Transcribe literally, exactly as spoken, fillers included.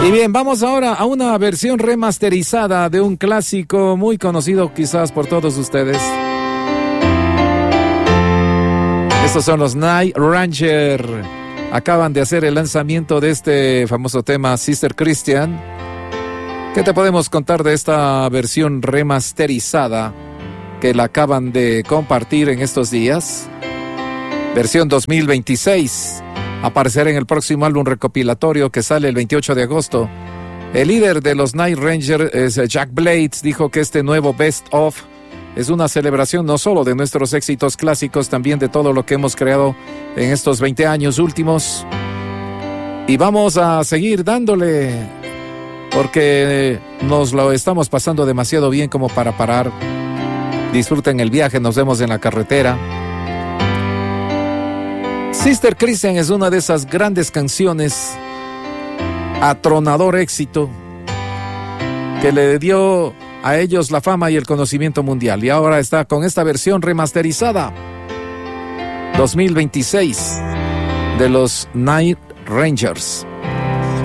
Y bien, vamos ahora a una versión remasterizada de un clásico muy conocido quizás por todos ustedes. Estos son los Night Ranger. Acaban de hacer el lanzamiento de este famoso tema Sister Christian. ¿Qué te podemos contar de esta versión remasterizada que la acaban de compartir en estos días? Versión dos mil veintiséis. Aparecerá en el próximo álbum recopilatorio que sale el veintiocho de agosto. El líder de los Night Ranger, es Jack Blades, dijo que este nuevo Best Of es una celebración no solo de nuestros éxitos clásicos, también de todo lo que hemos creado en estos veinte años últimos. Y vamos a seguir dándole, porque nos lo estamos pasando demasiado bien como para parar. Disfruten el viaje, nos vemos en la carretera. Sister Christian es una de esas grandes canciones, atronador éxito, que le dio a ellos la fama y el conocimiento mundial. Y ahora está con esta versión remasterizada dos mil veintiséis de los Night Rangers.